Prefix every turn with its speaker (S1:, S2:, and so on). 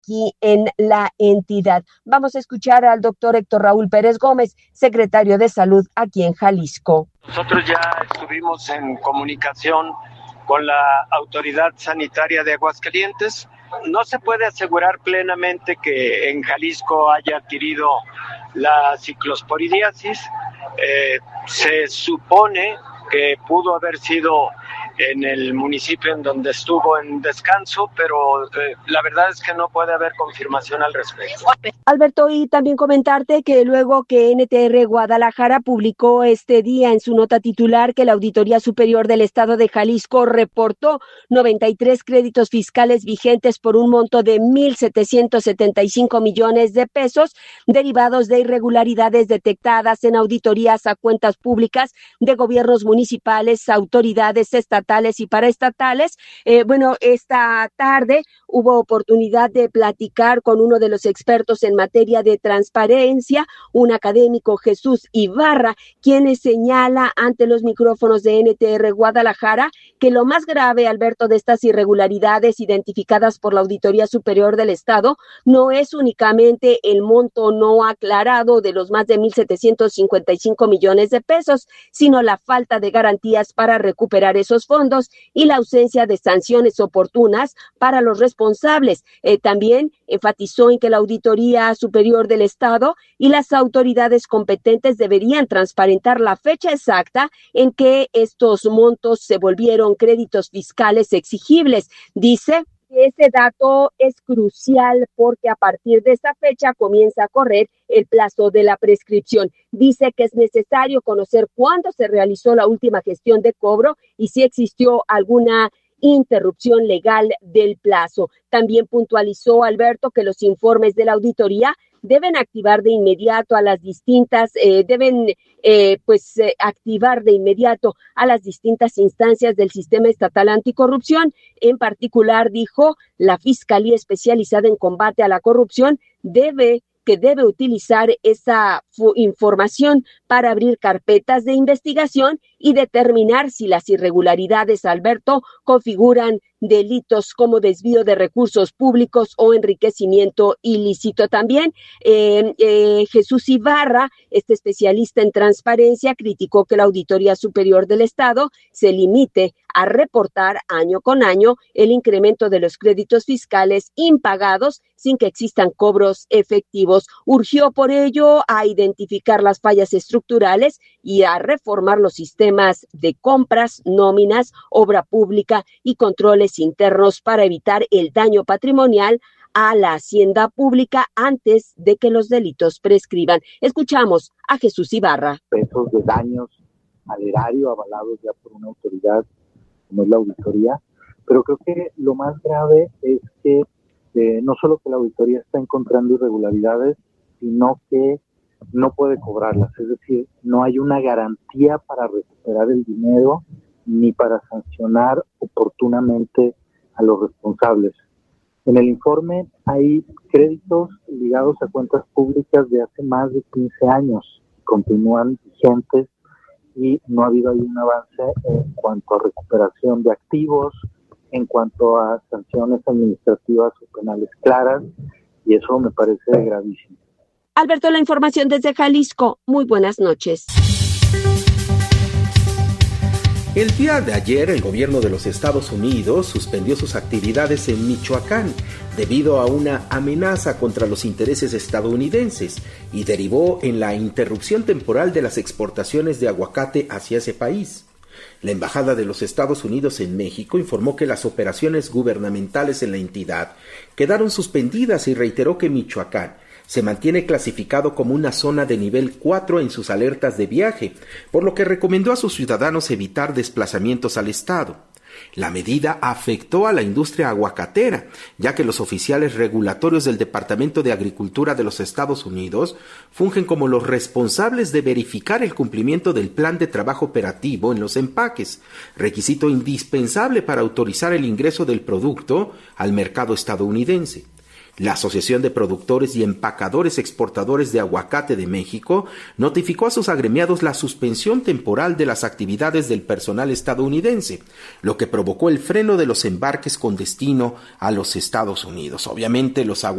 S1: aquí en la entidad. Vamos a escuchar al doctor Héctor Raúl Pérez Gómez, secretario de Salud aquí en Jalisco.
S2: Nosotros ya estuvimos en comunicación con la Autoridad Sanitaria de Aguascalientes. No se puede asegurar plenamente que en Jalisco haya adquirido la ciclosporidiasis. Se supone que pudo haber sido en el municipio en donde estuvo en descanso, pero la verdad es que no puede haber confirmación al respecto.
S1: Alberto, y también comentarte que luego que NTR Guadalajara publicó este día en su nota titular que la Auditoría Superior del Estado de Jalisco reportó 93 créditos fiscales vigentes por un monto de 1,775 millones de pesos derivados de irregularidades detectadas en auditorías a cuentas públicas de gobiernos municipales, autoridades estatales y paraestatales. Esta tarde hubo oportunidad de platicar con uno de los expertos en materia de transparencia, un académico, Jesús Ibarra, quien señala ante los micrófonos de NTR Guadalajara que lo más grave, Alberto, de estas irregularidades identificadas por la Auditoría Superior del Estado no es únicamente el monto no aclarado de los más de 1,755 millones de pesos, sino la falta de garantías para recuperar esos fondos y la ausencia de sanciones oportunas para los responsables. También enfatizó en que la Auditoría Superior del Estado y las autoridades competentes deberían transparentar la fecha exacta en que estos montos se volvieron créditos fiscales exigibles. Dice que ese dato es crucial porque a partir de esa fecha comienza a correr el plazo de la prescripción. Dice que es necesario conocer cuándo se realizó la última gestión de cobro y si existió alguna interrupción legal del plazo. También puntualizó, Alberto, que los informes de la auditoría deben activar de inmediato a las distintas, activar de inmediato a las distintas instancias del sistema estatal anticorrupción. En particular, dijo, la Fiscalía Especializada en Combate a la Corrupción debe utilizar esa información para abrir carpetas de investigación y determinar si las irregularidades, Alberto, configuran delitos como desvío de recursos públicos o enriquecimiento ilícito. También Jesús Ibarra, este especialista en transparencia, criticó que la Auditoría Superior del Estado se limite a reportar año con año el incremento de los créditos fiscales impagados sin que existan cobros efectivos. Urgió por ello a identificar las fallas estructurales y a reformar los sistemas de compras, nóminas, obra pública y controles internos para evitar el daño patrimonial a la hacienda pública antes de que los delitos prescriban. Escuchamos a Jesús Ibarra.
S3: Pesos de daños al erario avalados ya por una autoridad como es la auditoría, pero creo que lo más grave es que no solo que la auditoría está encontrando irregularidades, sino que no puede cobrarlas, es decir, no hay una garantía para recuperar el dinero ni para sancionar oportunamente a los responsables. En el informe hay créditos ligados a cuentas públicas de hace más de 15 años, continúan vigentes y no ha habido ahí un avance en cuanto a recuperación de activos, en cuanto a sanciones administrativas o penales claras, y eso me parece gravísimo.
S1: Alberto, la información desde Jalisco. Muy buenas noches.
S4: El día de ayer, el gobierno de los Estados Unidos suspendió sus actividades en Michoacán debido a una amenaza contra los intereses estadounidenses y derivó en la interrupción temporal de las exportaciones de aguacate hacia ese país. La Embajada de los Estados Unidos en México informó que las operaciones gubernamentales en la entidad quedaron suspendidas y reiteró que Michoacán se mantiene clasificado como una zona de nivel 4 en sus alertas de viaje, por lo que recomendó a sus ciudadanos evitar desplazamientos al estado. La medida afectó a la industria aguacatera, ya que los oficiales regulatorios del Departamento de Agricultura de los Estados Unidos fungen como los responsables de verificar el cumplimiento del plan de trabajo operativo en los empaques, requisito indispensable para autorizar el ingreso del producto al mercado estadounidense. La Asociación de Productores y Empacadores Exportadores de Aguacate de México notificó a sus agremiados la suspensión temporal de las actividades del personal estadounidense, lo que provocó el freno de los embarques con destino a los Estados Unidos. Obviamente, los